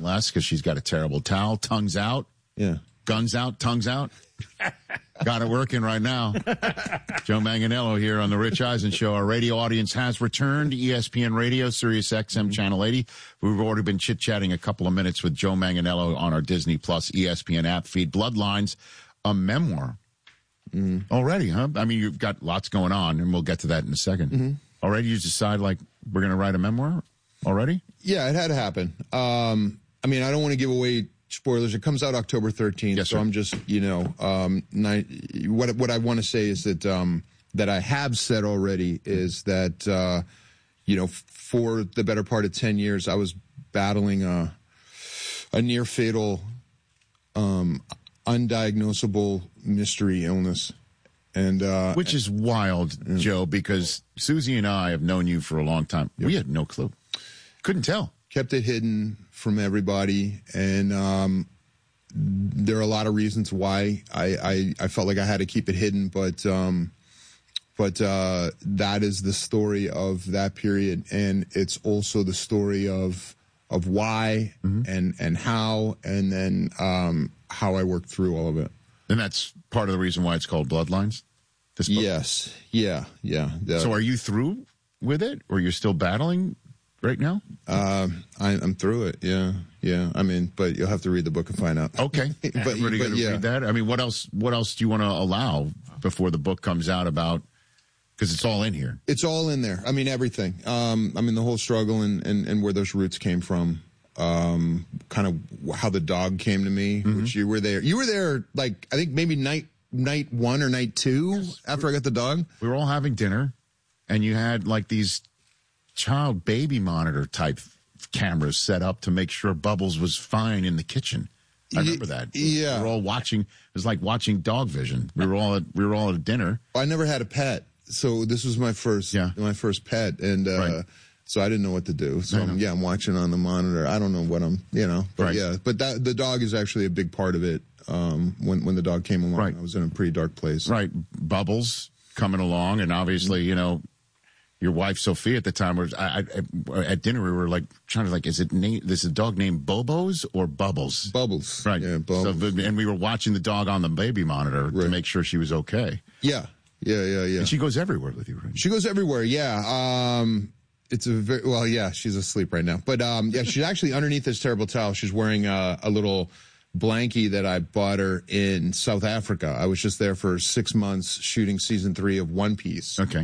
less because she's got a terrible towel. Tongues out. Yeah. Guns out, tongues out. Got it working right now. Joe Manganiello here on the Rich Eisen Show. Our radio audience has returned. ESPN Radio, Sirius XM Channel 80. We've already been chit-chatting a couple of minutes with Joe Manganiello on our Disney Plus ESPN app feed. Bloodlines, a memoir. Already, huh? I mean, you've got lots going on, and we'll get to that in a second. Already you decide, like, we're going to write a memoir already? Yeah, it had to happen. I mean, I don't want to give away spoilers. It comes out October 13th, yes, so sir. I'm just, what I want to say is that that I have said already is that, for the better part of 10 years, I was battling a near fatal, undiagnosable mystery illness. And which is wild, Joe, because Susie and I have known you for a long time. We had no clue. Couldn't tell. Kept it hidden from everybody, and there are a lot of reasons why I felt like I had to keep it hidden, but that is the story of that period, and it's also the story of why and how, and then how I worked through all of it. And that's part of the reason why it's called Bloodlines? This book? Yes. Yeah. So are you through with it, or you're still battling right now? I'm through it. Yeah. I mean, but you'll have to read the book and find out. Okay. but Ready to read that? I mean, what else do you want to allow before the book comes out about, because it's all in here. It's all in there. I mean, everything. I mean, the whole struggle and where those roots came from. Kind of how the dog came to me, which you were there. You were there, like, I think maybe night 1 or night 2 after I got the dog. We were all having dinner, and you had, like, these child baby monitor type cameras set up to make sure Bubbles was fine in the kitchen. I remember that. Yeah. We were all watching. It was like watching Dog Vision. We were all at a dinner. I never had a pet, so this was my first pet, and so I didn't know what to do. So I'm watching on the monitor. I don't know what but the dog is actually a big part of it. When the dog came along, I was in a pretty dark place. Right, Bubbles coming along, and obviously, your wife Sophia at the time was at dinner. We were like trying to is a dog named Bobos or Bubbles? Bubbles, right? Yeah, Bubbles. So, and we were watching the dog on the baby monitor to make sure she was okay. Yeah. And she goes everywhere with you, right? She goes everywhere. Yeah. It's she's asleep right now. But she's actually underneath this terrible towel. She's wearing a little blankie that I bought her in South Africa. I was just there for 6 months shooting season 3 of One Piece. Okay.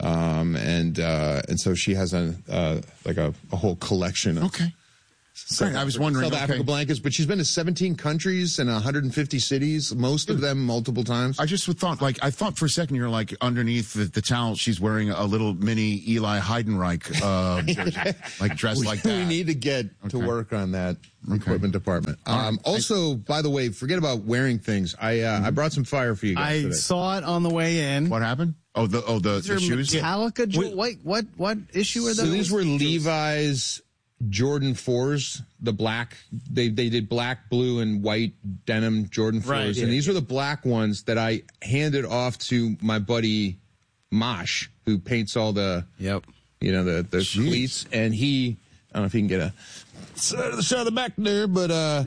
And so she has a whole collection of I was wondering, South Africa blankets, but she's been to 17 countries and 150 cities, most of them multiple times. I just thought for a second you're like underneath the towel she's wearing a little mini Eli Heidenreich like dressed like that. We need to get to work on that equipment department. Also, by the way, forget about wearing things. I brought some fire for you guys today. Saw it on the way in. What happened? The shoes? Metallica? What issue are those? So these were Levi's Jordan 4s, the black. They did black, blue, and white denim Jordan 4s. Right, and these were the black ones that I handed off to my buddy Mosh, who paints all the the cleats. And he, I don't know if he can get a shot of the back there, but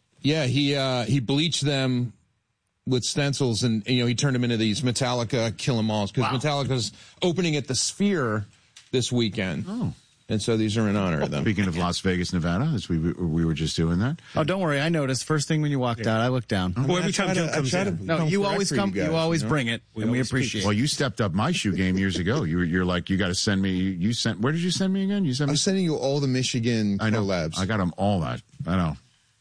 he bleached them with stencils, and he turned them into these Metallica Kill 'Em Alls, because Metallica's opening at the Sphere this weekend. Oh. And so these are in honor of them. Speaking of Las Vegas, Nevada, as we were just doing that. Oh, don't worry. I noticed. First thing when you walked out, I looked down. Well, every time Joe comes in. No, you always come. You always bring it, and we appreciate it. Well, you stepped up my shoe game years ago. You're like, you got to send me. Where did you send me again? I'm sending you all the Michigan collabs. I got them all that. I know.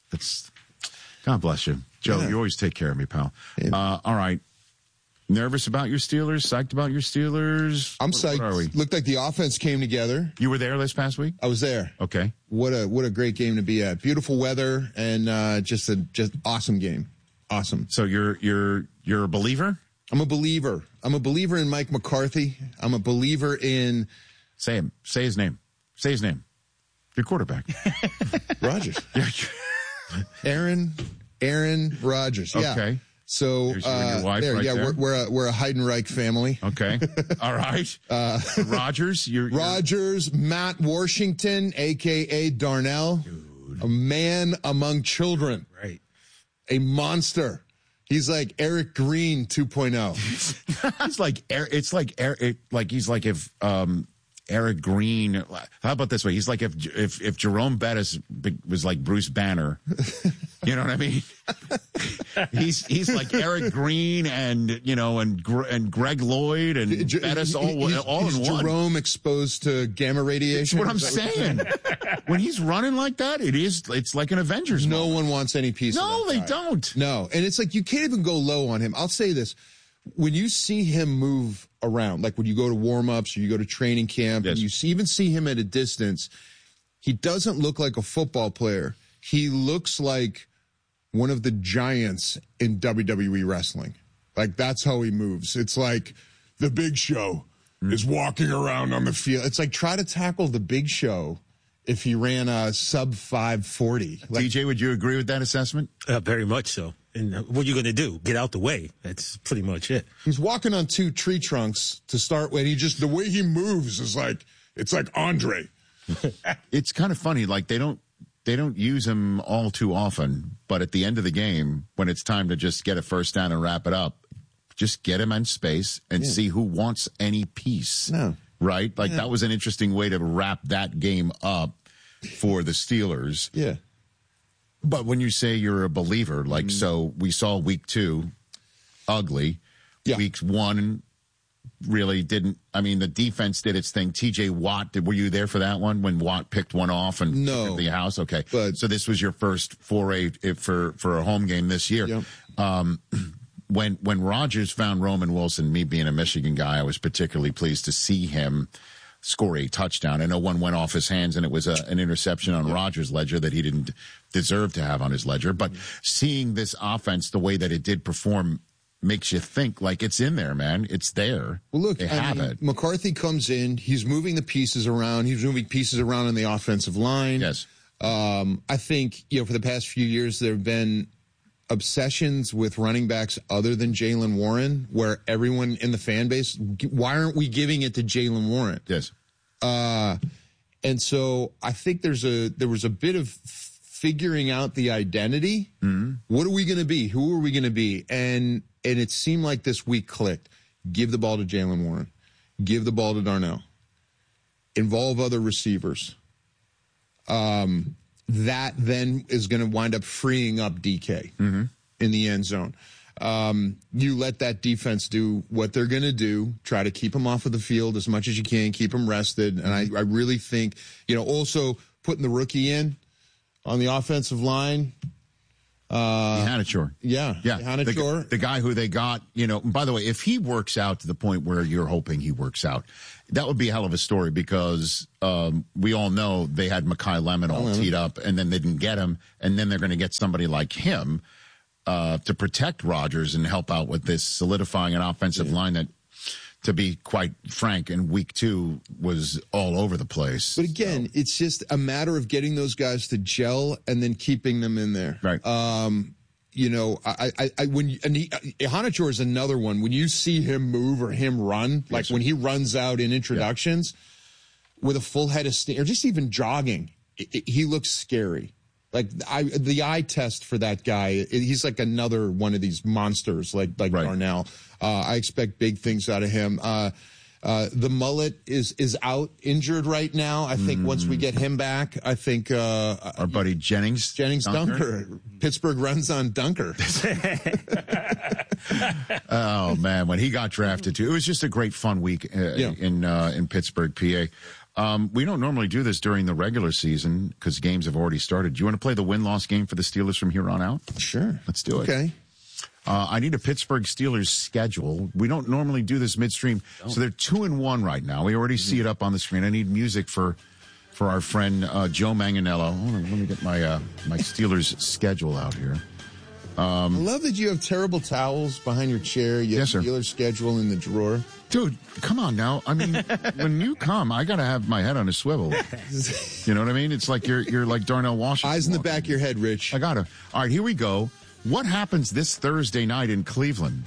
God bless you. Joe, you always take care of me, pal. Yeah. All right. Nervous about your Steelers? Psyched about your Steelers? I'm psyched. What are we? Looked like the offense came together. You were there this past week? I was there. Okay. What a great game to be at. Beautiful weather and just awesome game. Awesome. So you're a believer? I'm a believer. I'm a believer in Mike McCarthy. I'm a believer in. Say him. Say his name. Say his name. Your quarterback. Rodgers. Aaron Rodgers. Yeah. Okay. So your wife there, right there. We're a Heidenreich family. Okay. All right. Rodgers. Rodgers, Matt Washington, a.k.a. Darnell. Dude. dude. A man among children. Right. A monster. He's like Eric Green 2.0. He's like he's like if Eric Green. How about this way? He's like if Jerome Bettis was like Bruce Banner. You know what I mean? He's like Eric Green and Greg Lloyd and Bettis all in one. Jerome exposed to gamma radiation. That's what I'm saying. When he's running like that, it's like an Avengers. No moment. one wants any piece. No, of that they guy. don't. No, and it's like you can't even go low on him. I'll say this. When you see him move around, like when you go to warm-ups or you go to training camp, and you even see him at a distance, he doesn't look like a football player. He looks like one of the giants in WWE wrestling. Like, that's how he moves. It's like the Big Show is walking around on the field. It's like, try to tackle the Big Show if he ran a sub-540. Like, TJ, would you agree with that assessment? Very much so. And what are you going to do? Get out the way. That's pretty much it. He's walking on 2 tree trunks to start with. The way he moves is like, it's like Andre. It's kind of funny. Like they don't use him all too often, but at the end of the game, when it's time to just get a first down and wrap it up, just get him in space and see who wants any piece. No. Right? Like that was an interesting way to wrap that game up for the Steelers. Yeah. But when you say you're a believer, like, so we saw week 2, ugly. Yeah. Week 1 really didn't. I mean, the defense did its thing. TJ Watt, were you there for that one when Watt picked one off and took the house? Okay. But, so this was your first foray for a home game this year. Yep. When Rodgers found Roman Wilson, me being a Michigan guy, I was particularly pleased to see him score a touchdown. I know one went off his hands, and it was an interception on Rodgers' ledger that he didn't deserve to have on his ledger. But seeing this offense the way that it did perform makes you think, like, it's in there, man. It's there. Well, look, they have it. McCarthy comes in. He's moving the pieces around. He's moving pieces around on the offensive line. Yes. I think, for the past few years, there have been obsessions with running backs other than Jaylen Warren, where everyone in the fan base, why aren't we giving it to Jaylen Warren? Yes. And so I think there was a bit of figuring out the identity. Mm-hmm. What are we going to be? Who are we going to be? And it seemed like this week clicked. Give the ball to Jaylen Warren. Give the ball to Darnell. Involve other receivers. That then is going to wind up freeing up DK in the end zone. You let that defense do what they're going to do, try to keep them off of the field as much as you can, keep them rested. And I really think, also putting the rookie in on the offensive line. Hanachor. Yeah. Hanachor. The guy who they got, by the way, if he works out to the point where you're hoping he works out, that would be a hell of a story because we all know they had Mekhi Lemon all teed up and then they didn't get him. And then they're going to get somebody like him to protect Rodgers and help out with this solidifying an offensive line that, to be quite frank, in week 2 was all over the place. But again, it's just a matter of getting those guys to gel and then keeping them in there. Right. Hanachor is another one. When you see him move or him run, like when he runs out in introductions with a full head of steam, or just even jogging, he looks scary. Like the eye test for that guy, he's like another one of these monsters, like Darnell. I expect big things out of him. The mullet is out injured right now. I think once we get him back, I think our buddy Jennings Dunker. Pittsburgh runs on Dunker. Oh man, when he got drafted too, it was just a great fun week in Pittsburgh, PA. We don't normally do this during the regular season because games have already started. Do you want to play the win-loss game for the Steelers from here on out? Sure. Let's do it. Okay. I need a Pittsburgh Steelers schedule. We don't normally do this midstream. So they're 2-1 right now. We already see it up on the screen. I need music for our friend Joe Manganiello. Hold on, let me get my my Steelers schedule out here. I love that you have terrible towels behind your chair. You have Steelers schedule in the drawer. Dude, come on now. I mean, when you come, I got to have my head on a swivel. You know what I mean? It's like you're like Darnell Washington. Eyes in the back of your head, Rich. I got to. All right, here we go. What happens this Thursday night in Cleveland?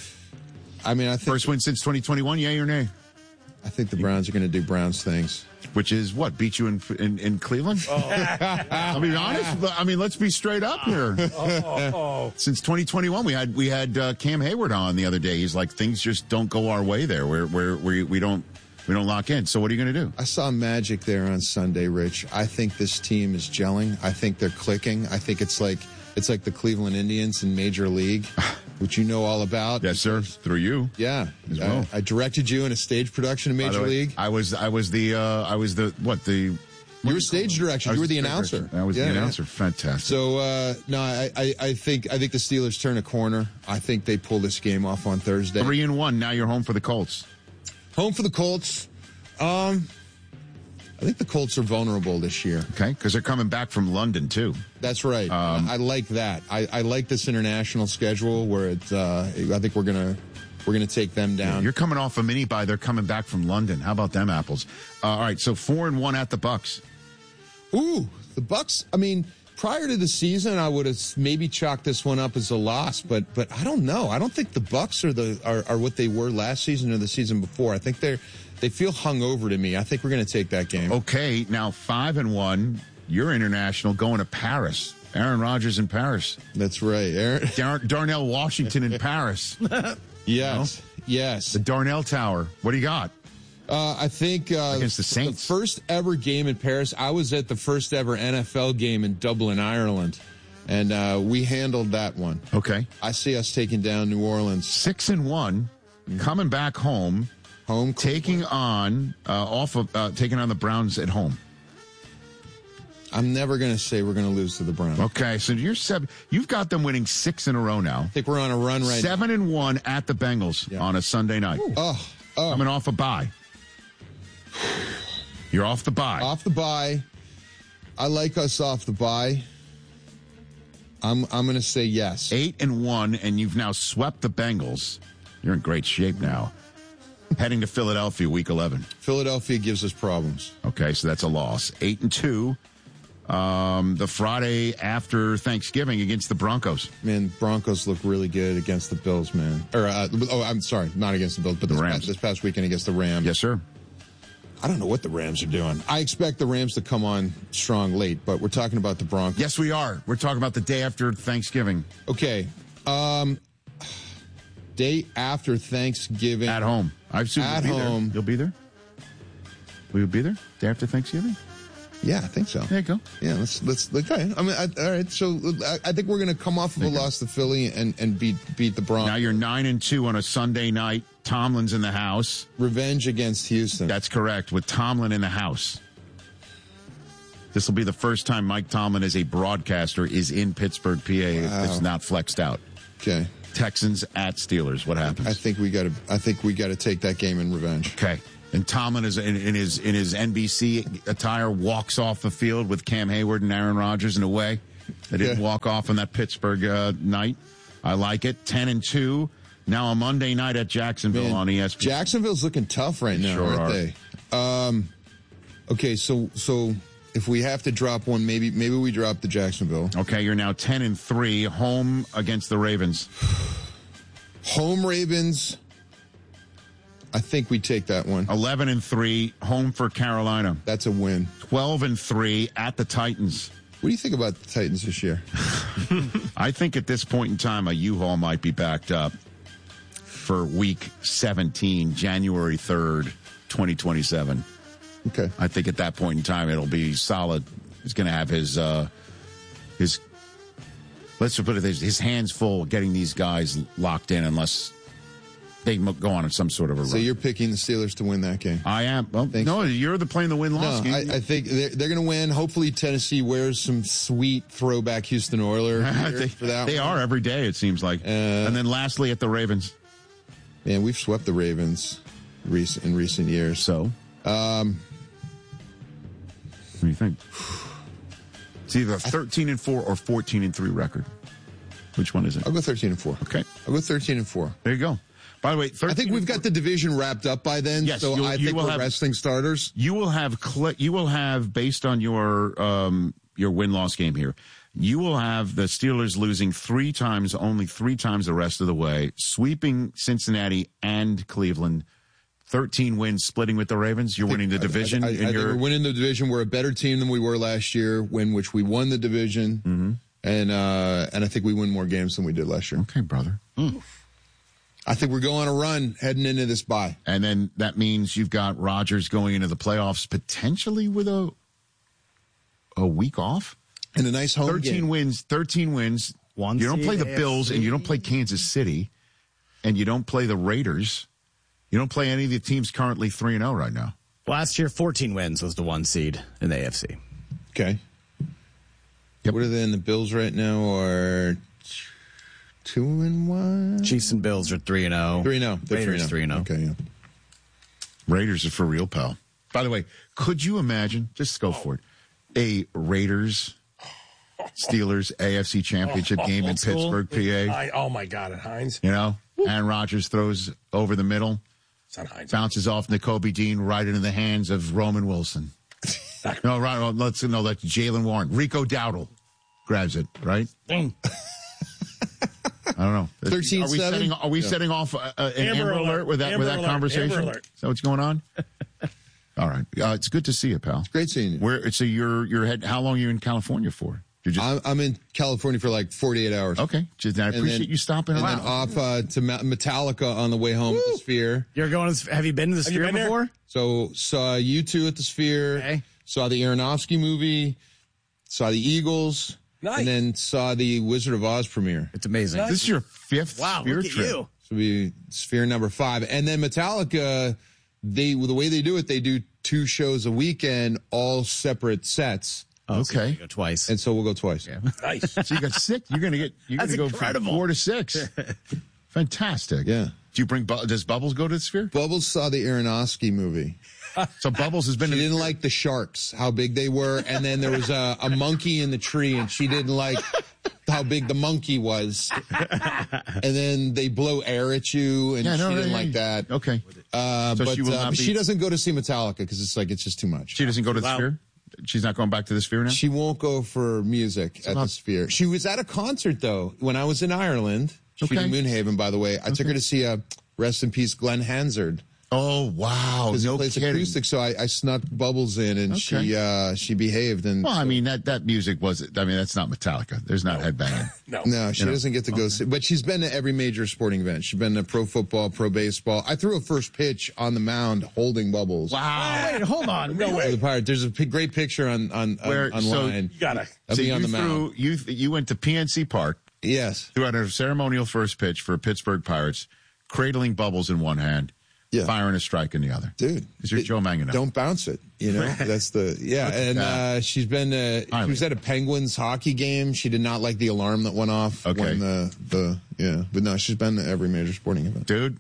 I mean, I think first win since 2021, yay or nay? I think the Browns are going to do Browns things. which is what beat you in Cleveland. I'll be honest. I mean, let's be straight up here. Since 2021, we had Cam Hayward on the other day. He's like, things just don't go our way there. We don't lock in. So what are you going to do? I saw magic there on Sunday, Rich. I think this team is gelling. I think they're clicking. I think it's like the Cleveland Indians in Major League, which you know all about. Yes, sir. Through you. Yeah. As well. I directed you in a stage production in Major League. I was the You were stage director. You were the announcer. I was the announcer. Fantastic. So I think the Steelers turn a corner. I think they pull this game off on Thursday. 3-1. Now you're home for the Colts. Home for the Colts. I think the Colts are vulnerable this year. Okay, because they're coming back from London, too. That's right. I like that. I like this international schedule where it's. I think we're gonna take them down. Yeah, you're coming off a mini bye. They're coming back from London. How about them apples? All right, so 4-1 at the Bucs. Ooh, the Bucs. I mean, prior to the season, I would have maybe chalked this one up as a loss, but I don't know. I don't think the Bucs are what they were last season or the season before. I think they feel hungover to me. I think we're going to take that game. Okay, now 5-1. You're international, going to Paris. Aaron Rodgers in Paris. That's right. Darnell Washington in Paris. Yes. Yes. The Darnell Tower. What do you got? I think against the Saints. The first ever game in Paris. I was at the first ever NFL game in Dublin, Ireland, and we handled that one. Okay. I see us taking down New Orleans. 6-1, coming back home. Taking on the Browns at home. I'm never going to say we're going to lose to the Browns. Okay, so you've got them winning 6 in a row now. I think we're on a run right 7-1 at the Bengals on a Sunday night. Coming off a bye. You're off the bye. Off the bye. I like us off the bye. I'm going to say yes. 8-1, and you've now swept the Bengals. You're in great shape now. Heading to Philadelphia, Week 11. Philadelphia gives us problems. Okay, so that's a loss. 8-2. The Friday after Thanksgiving against the Broncos. Man, Broncos look really good against the Bills, man. I'm sorry, not against the Bills, but the Rams. This past weekend against the Rams. Yes, sir. I don't know what the Rams are doing. I expect the Rams to come on strong late, but we're talking about the Broncos. Yes, we are. We're talking about the day after Thanksgiving. Okay. Day after Thanksgiving. At home. I've seen at home. You'll be there? Will you be there? Day after Thanksgiving? Yeah, I think so. There you go. Yeah, let's okay. I mean, all right. So I think we're going to come off of a loss to Philly and beat the Broncos. Now you're 9-2 on a Sunday night. Tomlin's in the house. Revenge against Houston. That's correct. With Tomlin in the house. This will be the first time Mike Tomlin, as a broadcaster, is in Pittsburgh, PA. Wow. It's not flexed out. Okay. Texans at Steelers. What happens? I think we got to take that game in revenge. Okay. And Tomlin is in his NBC attire, walks off the field with Cam Hayward and Aaron Rodgers in a way. They didn't walk off on that Pittsburgh night. I like it. 10-2. Now a Monday night at Jacksonville on ESPN. Jacksonville's looking tough right now, sure aren't they? Okay, so if we have to drop one, maybe we drop the Jacksonville. Okay, you're now 10-3, home against the Ravens. Home Ravens. I think we take that one. 11-3, home for Carolina. That's a win. 12-3 at the Titans. What do you think about the Titans this year? I think at this point in time, a U-Haul might be backed up for Week 17, January 3rd, 2027. Okay. I think at that point in time, it'll be solid. He's going to have his let's put it this, his hands full getting these guys locked in unless they go on some sort of a run. So you're picking the Steelers to win that game? I am. Well, no, you're playing the win-loss game. I think they're going to win. Hopefully Tennessee wears some sweet throwback Houston Oilers for that They are every day, it seems like. And then lastly at the Ravens. Man, we've swept the Ravens in recent years. So? What do you think? It's either 13-4 or 14-3 record. Which one is it? I'll go 13-4. Okay. I'll go 13-4. There you go. By the way, I think we've got the division wrapped up by then. Yes, so I think we're resting starters. You will have based on your win-loss game here. You will have the Steelers losing only three times the rest of the way, sweeping Cincinnati and Cleveland 13 wins, splitting with the Ravens. You're winning the division. I think we're winning the division. We're a better team than we were last year, which we won the division. Mm-hmm. And I think we win more games than we did last year. Okay, brother. I think we're going on a run heading into this bye. And then that means you've got Rodgers going into the playoffs potentially with a week off. And a nice home 13 wins. 13 wins. One you don't seed play the AFC. Bills, and you don't play Kansas City, and you don't play the Raiders. You don't play any of the teams currently 3-0 right now. Last year, 14 wins was the 1 seed in the AFC. Okay. Yep. What are they in the Bills right now? Are 2-1? Chiefs and Bills are 3-0. 3-0. They're Raiders 3-0. Okay, yeah. Raiders are for real, pal. By the way, could you imagine, just go for it, a Raiders Steelers AFC Championship game in Pittsburgh, PA? Oh, my God, at Heinz. You know, Aaron Rodgers throws over the middle, It's on Heinz. bounces off N'Kobe Dean right into the that's Jalen Warren. Rico Dowdle grabs it, right? I don't know. 13-7? Are we setting off an Amber Alert with that conversation? Amber Alert. Is that what's going on? All right. It's good to see you, pal. Great seeing you. So you're head. How long are you in California for? I'm in California for like 48 hours. Okay. I appreciate you stopping and around. then off to Metallica on the way home to the Sphere. You're going. Have you been to the Sphere been there? before? So saw U2 at the Sphere. Okay. Saw the Aronofsky movie. Saw the Eagles. Nice. And then saw the Wizard of Oz premiere. It's amazing. This is your fifth Sphere look at trip. you. So be Sphere number 5. And then Metallica, the way they do it, they do 2 shows a weekend, all separate sets. Oh, so Okay. you go twice. And so we'll go twice. Nice. So you got 6. You're going to go from 4 to 6. Fantastic. Yeah. Do you bring? Does Bubbles go to the Sphere? Bubbles saw the Aronofsky movie. So Bubbles has been. She didn't like the sharks, how big they were, and then there was a monkey in the tree, and she didn't like how big the monkey was. And then they blow air at you, and she didn't like that. Okay. But she will not be- she doesn't go to see Metallica because it's just too much. She doesn't go to the Sphere. She's not going back to the Sphere now. She won't go for music at the Sphere. She was at a concert though when I was in Ireland. She's in Moonhaven, by the way. I took her to see rest in peace Glenn Hansard. Oh wow! Because No he plays kidding. acoustic, so I snuck Bubbles in, and she behaved. And Well, I mean that music was. I mean that's not Metallica. There's not headbanging. no, she doesn't get to go see. But she's been to every major sporting event. She's been to pro football, pro baseball. I threw a first pitch on the mound holding Bubbles. Wow. Wait, hold on. No For way. the Pirates. There's a great picture online. You gotta. Of So me you on the mound. you went to PNC Park, Yes. threw out a ceremonial first pitch for Pittsburgh Pirates, cradling Bubbles in one hand, firing a strike in the other. Dude. Because you're Joe Manganiello. Don't bounce it. That's the, And she's been, she was at a Penguins hockey game. She did not like the alarm that went off. Okay. When but no, she's been to every major sporting event. Dude,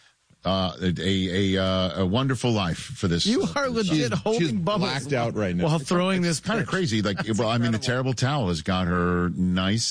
a wonderful life for this. You are legit holding She's Bubbles. blacked out right now. While throwing this Kind of pitch. crazy. Like, well, I mean, the terrible towel has got her nice